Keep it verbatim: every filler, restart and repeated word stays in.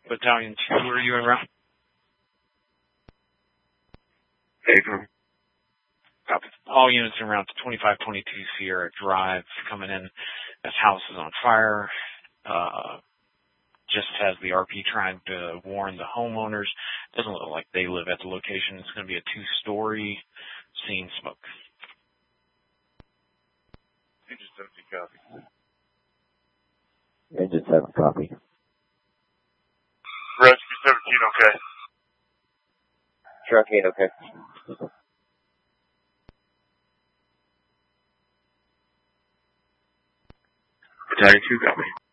Battalion two, are you en route? April. Copy. All units en route to twenty-five twenty-two Sierra Drive coming in. This house is on fire. Uh, just has the R P trying to warn the homeowners. Doesn't look like they live at the location. It's going to be a two-story. Seeing smoke. Engine seventeen, copy. Engine seven, copy. Rescue seventeen, okay. Truck eight, okay. Battalion two, copy.